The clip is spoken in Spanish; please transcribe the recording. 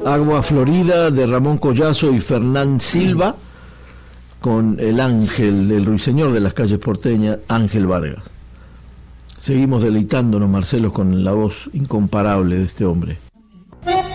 Agua Florida de Ramón Collazo y Fernán Silva, con el ángel, el ruiseñor de las calles porteñas, Ángel Vargas. Seguimos deleitándonos, Marcelo, con la voz incomparable de este hombre.